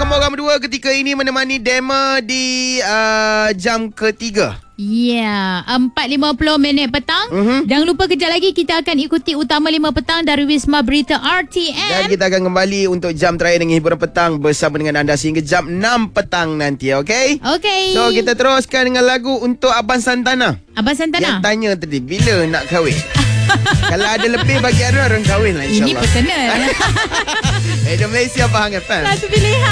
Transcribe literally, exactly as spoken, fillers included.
kamu orang berdua ketika ini menemani Dema di uh, jam ketiga. Ya, yeah, empat lima puluh minit petang. Mhm. Jangan lupa kejap lagi kita akan ikuti Utama lima petang dari Wisma Berita R T M. Dan kita akan kembali untuk jam terakhir dengan hiburan petang bersama dengan anda sehingga jam enam petang nanti, okey? Okey. So, kita teruskan dengan lagu untuk Abang Santana. Abang Santana. Yang tanya tadi, bila nak kahwin? Kalau ada lebih bagi Arun, Arun kahwin lah Ini insyaAllah. personal. Indonesia Pahang F M. Satu pilihan.